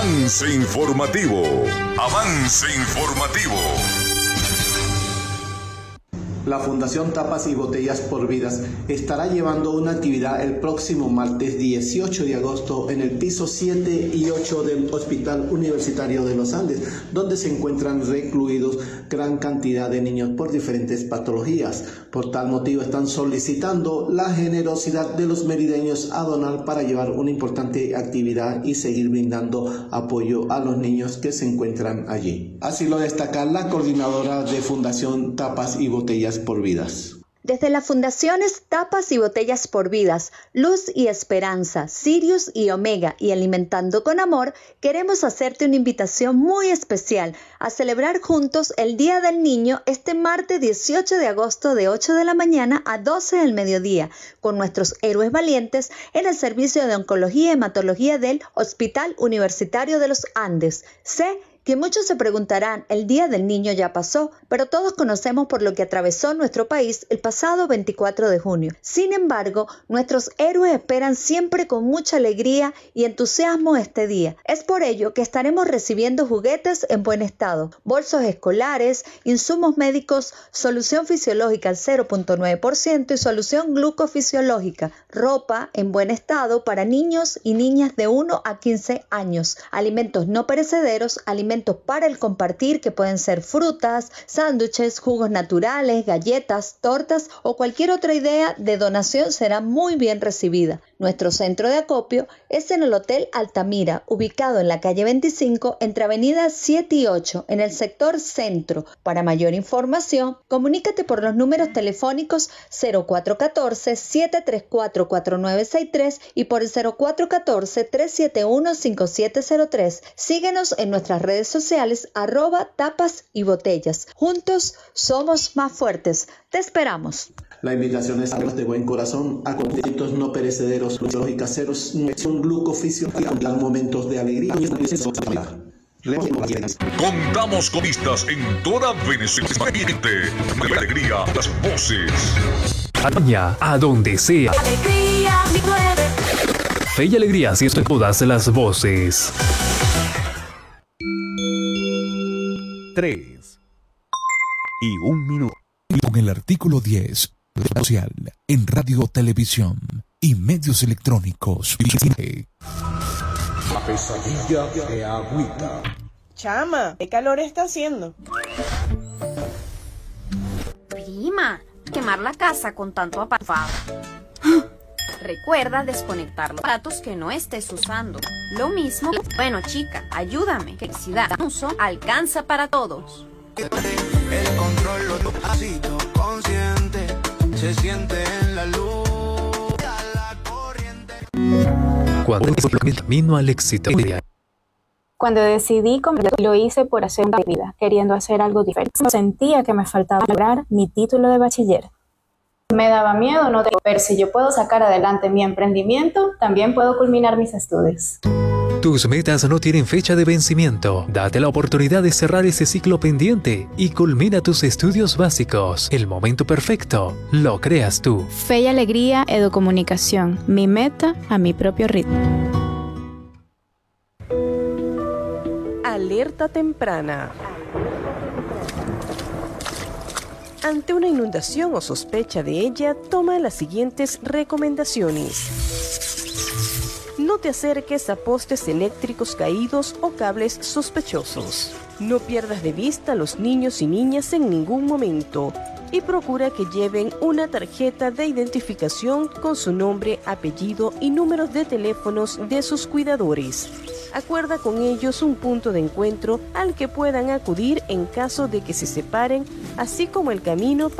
Avance informativo. Avance informativo. La Fundación Tapas y Botellas por Vidas estará llevando una actividad el próximo martes 18 de agosto en el piso 7 y 8 del Hospital Universitario de los Andes, donde se encuentran recluidos gran cantidad de niños por diferentes patologías. Por tal motivo están solicitando la generosidad de los merideños a donar para llevar una importante actividad y seguir brindando apoyo a los niños que se encuentran allí. Así lo destaca la coordinadora de Fundación Tapas y Botellas por Vidas. Desde las fundaciones Tapas y Botellas por Vidas, Luz y Esperanza, Sirius y Omega y Alimentando con Amor, queremos hacerte una invitación muy especial a celebrar juntos el Día del Niño este martes 18 de agosto de 8 de la mañana a 12 del mediodía, con nuestros héroes valientes en el servicio de oncología y hematología del Hospital Universitario de los Andes. Que muchos se preguntarán, el Día del Niño ya pasó, pero todos conocemos por lo que atravesó nuestro país el pasado 24 de junio. Sin embargo, nuestros héroes esperan siempre con mucha alegría y entusiasmo este día. Es por ello que estaremos recibiendo juguetes en buen estado, bolsos escolares, insumos médicos, solución fisiológica al 0.9% y solución glucofisiológica, ropa en buen estado para niños y niñas de 1 a 15 años, alimentos no perecederos, alimentos para el compartir que pueden ser frutas, sándwiches, jugos naturales, galletas, tortas o cualquier otra idea de donación será muy bien recibida. Nuestro centro de acopio es en el Hotel Altamira, ubicado en la calle 25 entre avenida 7 y 8 en el sector centro. Para mayor información, comunícate por los números telefónicos 0414-734-4963 y por el 0414-371-5703. Síguenos en nuestras redes sociales @tapas y botellas. Juntos somos más fuertes. Te esperamos. La invitación es a los de buen corazón, a alimentos no perecederos, lógicas ceros, son glucofisiológicos, momentos de alegría. Contamos con vistas en toda Venezuela. De alegría, las voces. España, a donde sea. Alegría, mi nueve. Fe y alegría, si esto en todas las voces. 3 y 1 minuto. Con el artículo 10 social en radio, televisión y medios electrónicos. La pesadilla de agüita. Chama, ¿qué calor está haciendo? Prima, quemar la casa con tanto apagado. Recuerda desconectar los aparatos que no estés usando. Lo mismo, bueno chica, ayúdame, que si da uso alcanza para todos. El control lo pasito consciente se siente en la luz la corriente. Cuando el camino al éxito. Cuando decidí comprar, lo hice por hacer una vida, queriendo hacer algo diferente. Sentía que me faltaba lograr mi título de bachiller. Me daba miedo no ver si yo puedo sacar adelante mi emprendimiento, también puedo culminar mis estudios. Tus metas no tienen fecha de vencimiento. Date la oportunidad de cerrar ese ciclo pendiente y culmina tus estudios básicos. El momento perfecto lo creas tú. Fe y alegría, Educomunicación. Mi meta a mi propio ritmo. Alerta temprana. Ante una inundación o sospecha de ella, toma las siguientes recomendaciones. No te acerques a postes eléctricos caídos o cables sospechosos. No pierdas de vista a los niños y niñas en ningún momento y procura que lleven una tarjeta de identificación con su nombre, apellido y números de teléfonos de sus cuidadores. Acuerda con ellos un punto de encuentro al que puedan acudir en caso de que se separen, así como el camino